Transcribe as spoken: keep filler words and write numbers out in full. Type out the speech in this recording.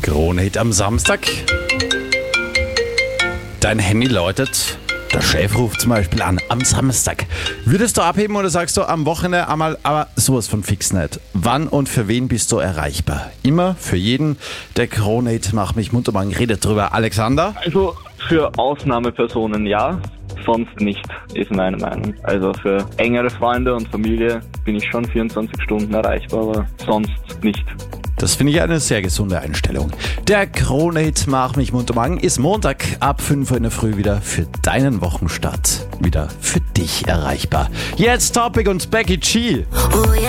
Krone-Hit am Samstag. Dein Handy läutet, der Chef ruft zum Beispiel an am Samstag. Würdest du abheben oder sagst du am Wochenende einmal, aber sowas von fix nicht? Wann und für wen bist du erreichbar? Immer, für jeden. Der Krone-Hit macht mich munter, man redet drüber. Alexander? Also für Ausnahmepersonen ja, sonst nicht, ist meine Meinung. Also für engere Freunde und Familie bin ich schon vierundzwanzig Stunden erreichbar, aber sonst nicht. Das finde ich eine sehr gesunde Einstellung. Der Krone-Hit Mach mich munter Magen ist Montag ab fünf Uhr in der Früh wieder für deinen Wochenstart. Wieder für dich erreichbar. Jetzt Topic und Becky G.